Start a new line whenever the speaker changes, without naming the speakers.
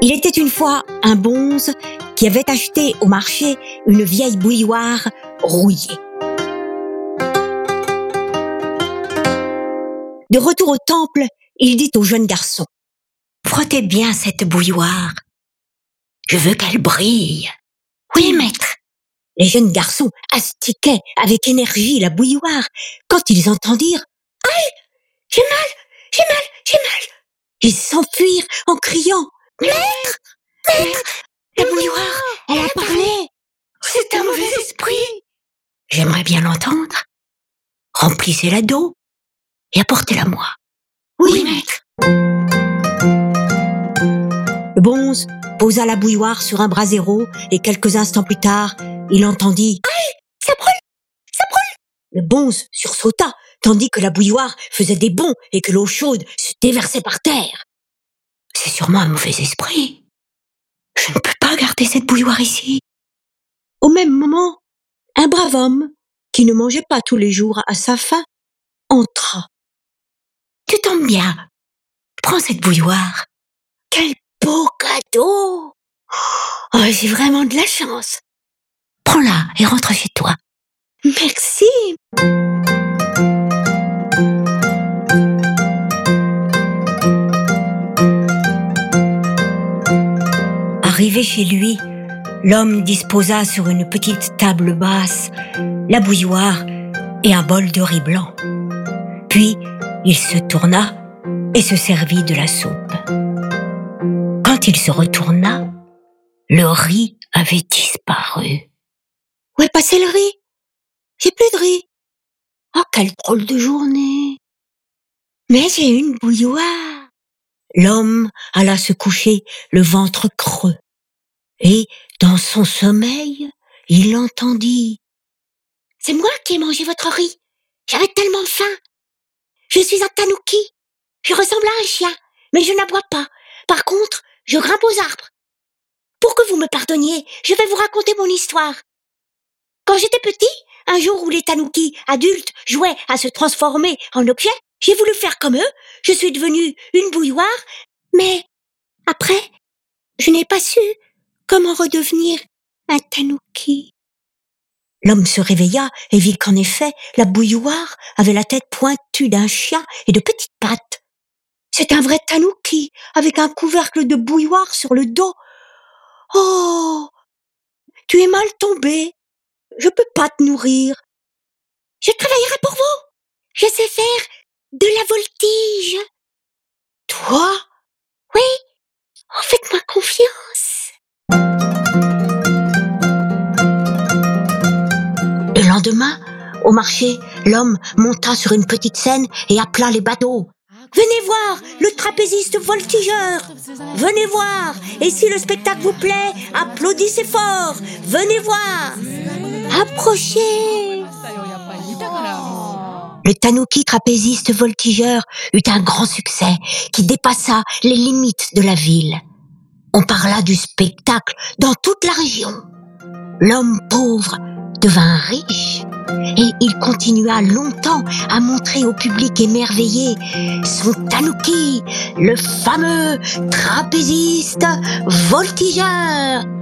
Il était une fois un bonze qui avait acheté au marché une vieille bouilloire rouillée. De retour au temple, il dit au jeune garçon: « Frottez bien cette bouilloire. Je veux qu'elle brille. »« Oui, maître. » Les jeunes garçons astiquaient avec énergie la bouilloire quand ils entendirent: « Aïe, j'ai mal, j'ai mal, j'ai mal !» Ils s'enfuirent en criant: « Maître, maître, la bouilloire, elle a parlé. C'est un mauvais esprit. » « J'aimerais bien l'entendre. Remplissez-la d'eau et apportez-la moi. »« Oui, maître. » Le bonze posa la bouilloire sur un brasero et quelques instants plus tard, il entendit: « Aïe, ça brûle, ça brûle !» Le bonze sursauta, tandis que la bouilloire faisait des bonds et que l'eau chaude se déversait par terre. « C'est sûrement un mauvais esprit. Je ne peux pas garder cette bouilloire ici. » Au même moment, un brave homme, qui ne mangeait pas tous les jours à sa faim, entra. « Tu tombes bien. Prends cette bouilloire. Quel beau cadeau! Oh, j'ai vraiment de la chance. Prends-la et rentre chez toi. » « Merci. » Arrivé chez lui, l'homme disposa sur une petite table basse la bouilloire et un bol de riz blanc. Puis, il se tourna et se servit de la soupe. Quand il se retourna, le riz avait disparu. « Où est passé le riz? J'ai plus de riz. Oh, quelle drôle de journée. Mais j'ai une bouilloire. » L'homme alla se coucher le ventre creux. Et, dans son sommeil, il entendit: « C'est moi qui ai mangé votre riz. J'avais tellement faim. Je suis un tanuki. Je ressemble à un chien, mais je n'aboie pas. Par contre, je grimpe aux arbres. Pour que vous me pardonniez, je vais vous raconter mon histoire. Quand j'étais petit, un jour où les tanuki adultes jouaient à se transformer en objets, j'ai voulu faire comme eux. Je suis devenue une bouilloire, mais après, je n'ai pas su comment redevenir un tanuki. » L'homme se réveilla et vit qu'en effet, la bouilloire avait la tête pointue d'un chien et de petites pattes. C'est un vrai tanuki avec un couvercle de bouilloire sur le dos. « Oh, tu es mal tombé. Je peux pas te nourrir. Je travaillerai pour vous. Je sais faire de la voltige. » « Toi? » ?»« Oui, faites-moi confiance. » Le lendemain, au marché, l'homme monta sur une petite scène et appela les badauds. « Venez voir le trapéziste voltigeur. Venez voir. Et si le spectacle vous plaît, applaudissez fort. Venez voir. Approchez. » Le tanuki trapéziste voltigeur eut un grand succès qui dépassa les limites de la ville. On parla du spectacle dans toute la région. L'homme pauvre devint riche et il continua longtemps à montrer au public émerveillé son tanuki, le fameux trapéziste voltigeur.